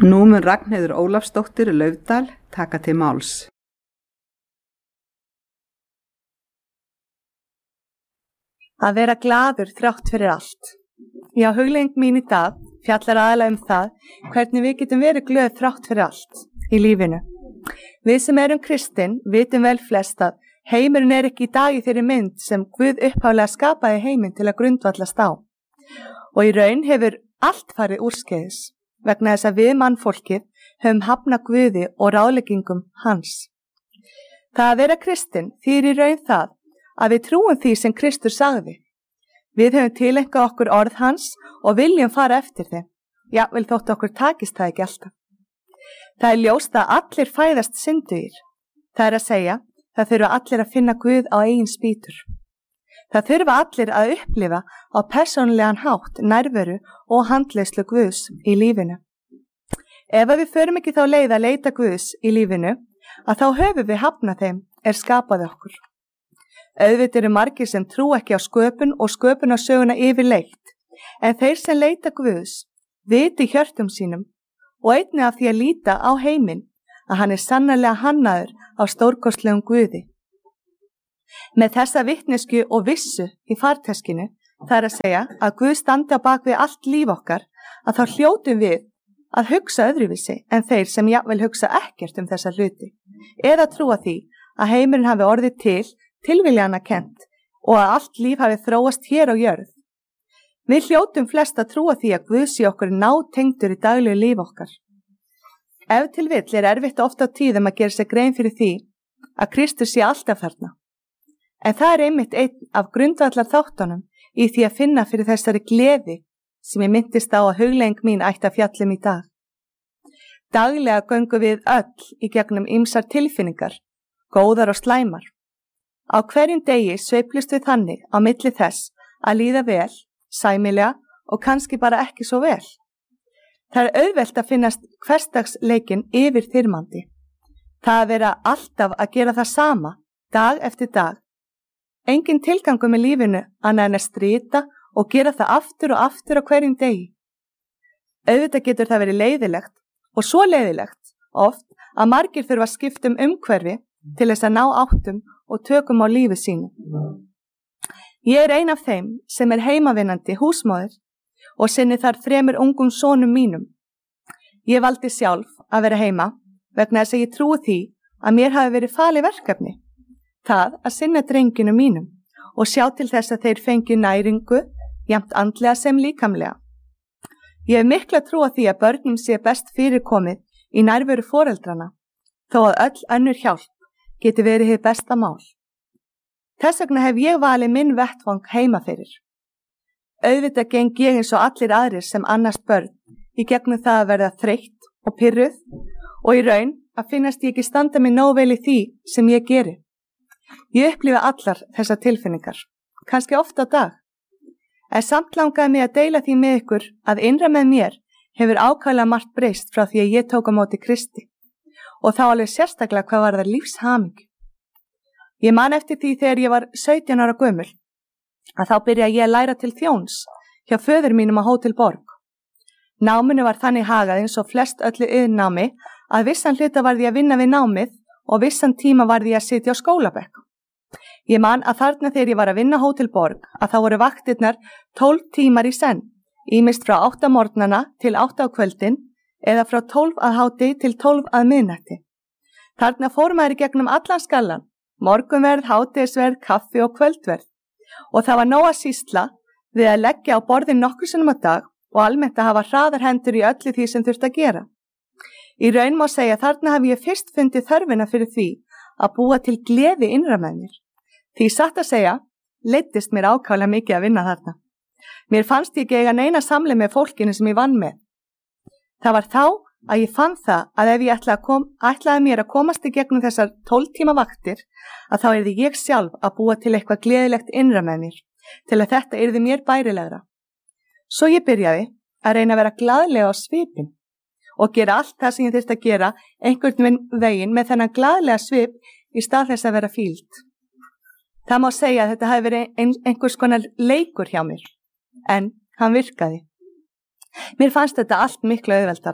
Nú mun Ragnheiður Ólafsdóttir Laufdal taka til máls. Að vera glaður þrátt fyrir allt. Já, hugleiðing mín í dag fjallar aðalega það hvernig við getum verið glöð þrátt fyrir allt í lífinu. Við sem erum kristin vitum vel flest að heimurinn ekki í dag í þeirri mynd sem Guð upphaflega skapaði heiminn til að grundvallast á. Og í raun hefur allt farið úrskeiðis vegna þess að við mannfólkið höfum hafnað Guði og ráðleggingum hans. Það að vera kristin þýðir í raun það að við trúum því sem Kristur sagði. Við höfum tileinkað okkur orð hans og viljum fara eftir þeim. Jafnvel þótt okkur takist það ekki alltaf. Það er ljóst að allir fæðast syndugir. Það er að segja, það þurfa allir að finna Guð á eigin spýtur. Það þurfa allir að upplifa á persónulegan hátt nærveru og handleiðslu Guðs í lífinu. Ef við förum ekki þá leið að leita Guðs í lífinu, að þá höfum við hafnað þeim skapaði okkur. Auðvitað eru margir sem trú ekki á sköpun og sköpunarsöguna yfirleitt, en þeir sem leita Guðs viti í hjörtum sínum og einnig af því að líta á heiminn að hann sannarlega hannaður á stórkostlegum Guði. Með þessa vitneskju og vissu í farteskinu, það er að segja að Guð standi á bak við allt líf okkar, að þá hljótum við að hugsa öðruvísi en þeir sem jafnvel hugsa ekkert þessa hluti, eða trúa því að heimurinn hafi orðið tilviljana kennt og að allt líf hafi þróast hér á jörð. Við hljótum flest að trúa því að Guð sé okkur nátengdur í daglegu líf okkar. Ef til vill erfitt oft á tíðum að gera sér grein fyrir því að Kristur sé alltaf þarna. En það einmitt einn af grundvallar þáttunum í því að finna fyrir þessari gleði sem ég minntist á að hugleiðing mín ætti að fjalla í dag. Daglega göngum við öll í gegnum ýmsar tilfinningar, góðar og slæmar. Á hverjum degi sveiflumst við þannig á milli þess að líða vel, sæmilega og kannski bara ekki svo vel. Það auðvelt að finnast hversdagsleikinn yfirþyrmandi. Það að vera alltaf að gera það sama, dag eftir dag. Engin tilgangur með lífinu annað en að stríta og gera það aftur og aftur á hverjum degi. Auðvitað getur það verið leiðilegt og svo leiðilegt oft að margir þurfa að skipta umhverfi til þess að ná áttum og tökum á lífi sínu. Ég ein af þeim sem heimavinnandi húsmóðir og sinni þar 3 ungum sonum mínum. Ég valdi sjálf að vera heima vegna þess að ég trúi því að mér hafi verið falið verkefni. Það að sinna drengjunum mínum og sjá til þess að þeir fengi næringu, jafnt andlega sem líkamlega. Ég hef mikla trú á því að börnum sé best fyrirkomið í nærveru foreldrana, þó að öll önnur hjálp geti verið hið besta mál. Þess vegna hef ég valið minn vettvang heima fyrir. Auðvitað geng ég eins og allir aðrir sem annast börn í gegnum það að verða þreytt og pirruð og í raun að finnast ég ekki standa mig nóg vel í því sem ég geri. Ég upplifa allar þessar tilfinningar, kannski oft á dag. En samt langaði mig að deila því með ykkur að innra með mér hefur ákaflega margt breyst frá því að ég tók á móti Kristi og þá alveg sérstaklega hvað var það lífshamingju. Ég man eftir því þegar ég var 17 ára gömul að þá byrjaði ég að læra til þjóns hjá föður mínum á Hótel Borg. Náminu var þannig hagað eins og flest öllu iðnnámi að vissan hluta varð ég að vinna við námið og vissan tíma varð ég að sitja á skólabekk. Ég man að þarna þegar ég var að vinna á Hótel Borg að þá voru vaktirnar 12 tímar í senn, ýmist frá 8 morgnana til 8 á kvöldin eða frá 12 að hádegi til 12 að miðnætti. Þarna fór maður í gegnum allan skallan, morgunverð, hádegisverð, kaffi og kvöldverð. Og það var nóg að sýsla við að leggja á borðin nokkrum sinnum á dag og almennt að hafa hraðar hendur í öllu því sem þurfti að gera. Í raun má segja þarna hafi ég fyrst fundið þörfina fyrir því að búa til gleði innra með mér. Því satt að segja, leiddist mér ákaflega mikið að vinna þarna. Mér fannst ég ekki eiga neina samleið með fólkinu sem ég vann með. Það var þá að ég fann það að ef ég ætlaði mér að komast í gegnum þessar 12 tíma vaktir, að þá yrði ég sjálf að búa til eitthvað gleðilegt innra með mér, til að þetta yrði mér bærilegra. Svo ég byrjaði að reyna að vera glaðlega á svipinn og gera allt það sem ég þyrfti að gera einhvern veginn með þennan glaðlega svip í stað þess að vera fíld. Það má segja að þetta hafi verið einhvers konar leikur hjá mér, en hann virkaði. Mér fannst þetta allt miklu auðveldara.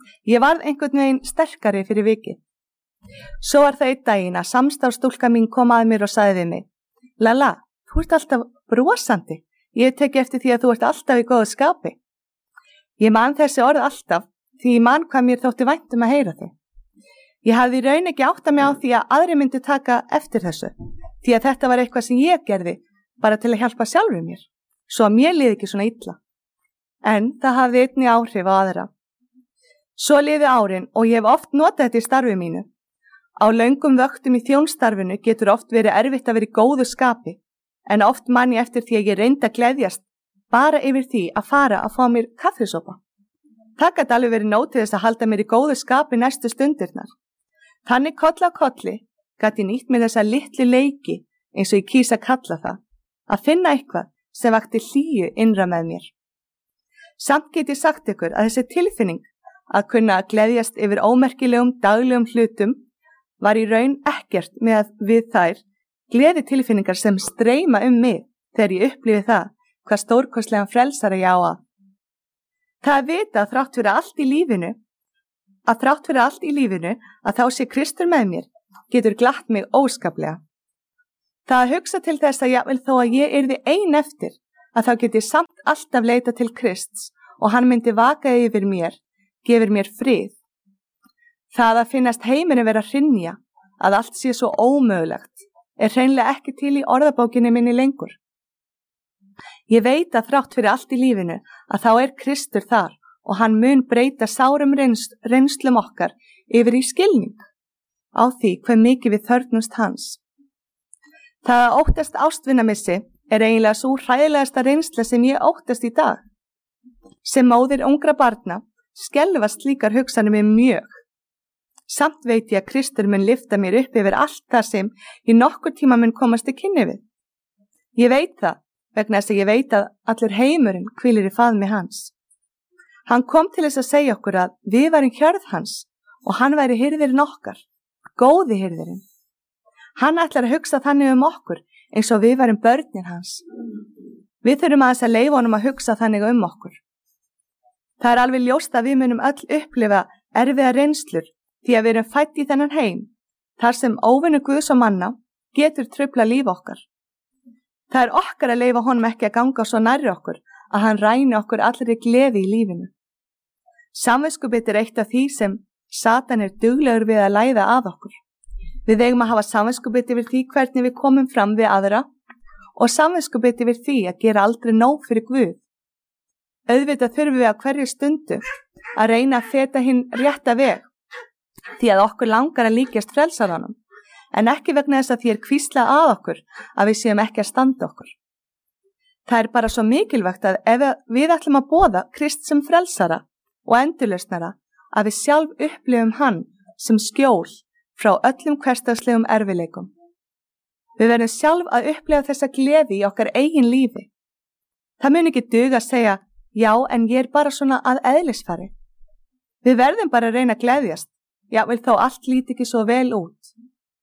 Ég varð einhvern veginn sterkari fyrir vikið. Svo var það einn daginn að samstarfsstúlka mín kom að mér og sagði við mig: Lala, þú ert alltaf brosandi. Ég teki eftir því að þú ert alltaf í góðu skapi. Ég man þessi orð alltaf því ég man hvað mér þótti vænt að heyra þau. Ég hafði í raun ekki áttað mig á því að aðri myndi taka eftir þessu, því að þetta var eitthvað sem ég gerði bara til að hjálpa sjálfur mér, svo að mér liði ekki svona illa. En það hafði einnig áhrif á aðra. Svo liði árin og ég hef oft notað þetta í starfi mínu. Á löngum vöktum í þjónstarfinu getur oft verið erfitt að vera í góðu skapi, en oft man ég eftir því að ég reyndi að gleðjast bara yfir því að fara að fá mér kaffisopa. Það gat alveg verið nóg til þess að halda mér í góðu skapi næstu stundirnar. Þannig koll á kolli gat ég nýtt mér þessa litlu leiki, eins og ég kýs að kalla það, að finna eitthvað sem vakti hlýju innra með mér. Samt get ég sagt ykkur að þessi tilfinning að kunna að gleðjast yfir ómerkilegum daglegum hlutum var í raun ekkert með við þær gleði tilfinningar sem streyma mig þegar ég upplifi það hvað stórkostlegan frelsara ég á að. Það að vita að þrátt fyrir allt í lífinu að þá sé Kristur með mér getur glatt mig óskaplega. Það að hugsa til þess að jafnvel þó að ég yrði ein eftir að þá get ég samt alltaf leita til Krists og hann myndi vaka yfir mér, gefur mér frið. Það að finnast heimurinn vera hrynja, að allt sé svo ómögulegt, hreinlega ekki til í orðabókinni minni lengur. Ég veit að þrátt fyrir allt í lífinu að þá Kristur þar og hann mun breyta sárum reynslum okkar yfir í skilning á því hve mikið við þörfnumst hans. Það að óttast ástvinamissi eiginlega svo hræðilegasta reynsla sem ég óttast í dag. Sem móðir ungra barna skelfast slíkar hugsanir mig mjög. Samt veit ég að Kristur mun lyfta mér upp yfir allt það sem í nokkur tíma mun komast í kynni við. Ég veit það vegna þess að ég veit að allur heimurinn hvílir í faðmi hans. Hann kom til þess að segja okkur að við værum hjörð hans og hann væri hirðirinn okkar, góði hirðirinn. Hann ætlar að hugsa þannig okkur eins og við værum börnin hans. Við þurfum aðeins að leyfa honum að hugsa þannig okkur. Það alveg ljóst að við munum öll upplifa erfiða reynslur því að við erum fædd í þennan heim, þar sem óvinur Guðs og manna getur truflað líf okkar. Það okkar að leyfa honum ekki að ganga svo nærri okkur að hann ræni okkur allri gleði í lífinu. Samviskubit eitt af því sem Satan duglegur við að læða að okkur. Við eigum að hafa samviskubit yfir því hvernig við komum fram við aðra og samviskubit yfir því að gera aldrei nóg fyrir Guð. Auðvitað þurfum við á hverju stundu að reyna að feta hinn rétta veg því að okkur langar að líkjast frelsaranum, en ekki vegna þess að því hvíslað að okkur að við séum ekki að standa okkur. Það bara svo mikilvægt að ef við ætlum að boða Krist sem frelsara og endurlausnara að við sjálf upplifum hann sem skjól frá öllum hversdagslegum erfiðleikum. Við verðum sjálf að upplifa þessa gleði í okkar eigin lífi. Það mun ekki duga að segja, já, en ég bara svona að eðlisfari. Við verðum bara að reyna að gleðjast, jafnvel þó allt líti ekki svo vel út.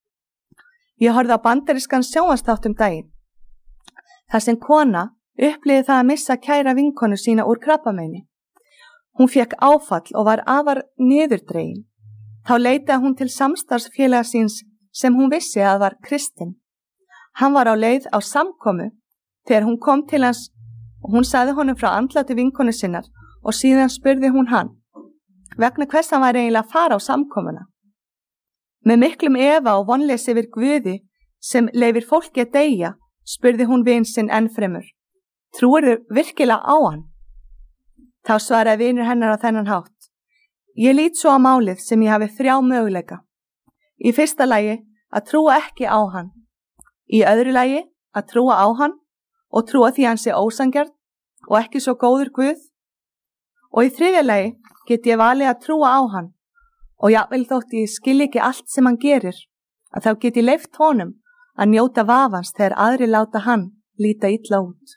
Ég horfði á bandarískan sjónvarpsþátt daginn. Þar sem kona upplifði það að missa kæra vinkonu sína úr krabbameini. Hún fékk áfall og var afar niðurdregin. Þá leitaði hún til samstarfsfélaga síns sem hún vissi að var kristinn. Hann var á leið á samkomu þegar hún kom til hans og hún sagði honum frá andláti vinkonu sinnar og síðan spurði hún hann vegna hvers hann var eiginlega að fara á samkomuna. Með miklum efa og vonleysi yfir Guði sem leyfir fólki að deyja, spurði hún vin sinn ennfremur. Trúirðu virkilega á hann? Þá svaraði vinur hennar á þennan hátt. Ég lít svo á málið sem ég hafi 3 möguleika. Í fyrsta lagi að trúa ekki á hann. Í öðru lagi að trúa á hann og trúa því hann sé ósanngjarn og ekki svo góður Guð. Og í þriðja lagi get ég valið að trúa á hann og jafnvel þótt ég skil ekki allt sem hann gerir, að þá get ég leyft honum að njóta vafans þegar aðri láta hann líta illa út.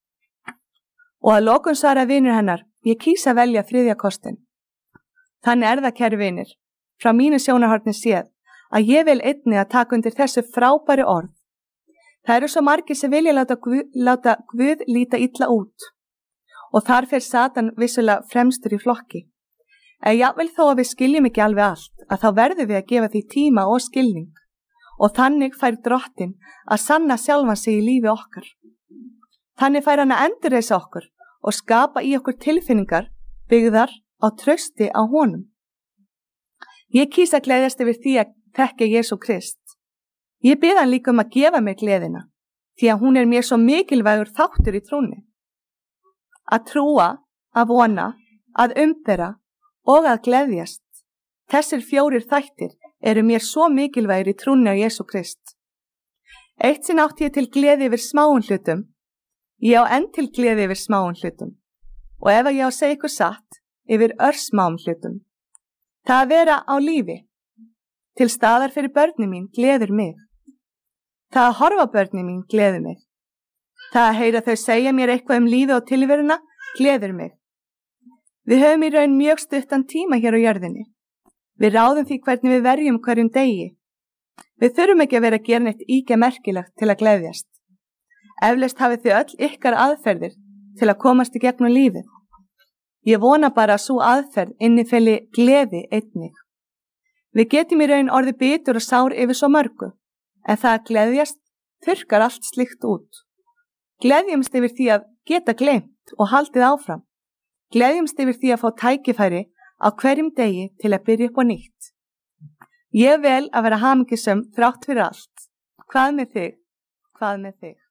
Og að lokum svaraði vinur hennar, ég kýs að velja 3. kostinn. Þannig það, kæru vinir, frá mínu sjónarhorni séð, að ég vil einnig að taka undir þessu frábæri orð. Það eru svo margir sem vilja láta Guð líta illa út og þar fer Satan vissulega fremstur í flokki. En jafnvel þó að við skiljum ekki alveg allt, að þá verðum við að gefa því tíma og skilning og þannig fær Drottinn að sanna sjálfan sig í lífi okkar. Þannig fær hann að endurreisa okkur og skapa í okkur tilfinningar byggðar á trausti á honum. Ég kýs að gleðjast yfir því að þekka Jesú Krist. Ég bið hann líka að gefa mér gleðina, því að hún mér svo mikilvægur þáttur í trúnni. Að trúa, að vona, að umbera og að gleðjast. Þessir 4 þættir mér svo mikilvægir í trúnni á Jesú Krist. Eitt sinn átti ég til gleði yfir smáum hlutum. Ég á enn til gleði yfir smáum hlutum. Og ef ég á að segja ykkur satt, yfir örsmáum hlutum. Það að vera á lífi. Til staðar fyrir börnin mín gleður mig. Það að horfa börnin mín gleður mig. Það að heyra þau segja mér eitthvað lífi og tilveruna gleður mig. Við höfum í raun mjög stuttan tíma hér á jörðinni. Við ráðum því hvernig við verjum hverjum degi. Við þurfum ekki að vera að gera neitt ýkja merkilegt til að gleðjast. Eflaust hafið þið öll ykkar aðferðir til að komast í gegnum lífið. Ég vona bara að sú aðferð innifeli gleði einnig. Við getum í raun orðið bitur og sár yfir svo mörgu, en það að gleðjast þurrkar allt slíkt út. Gleðjumst yfir því að geta gleymt og haldið áfram. Gleðjumst yfir því að fá tækifæri á hverjum degi til að byrja upp á nýtt. Ég vel að vera hamingjusöm þrátt fyrir allt. Hvað með þig? Hvað með þig?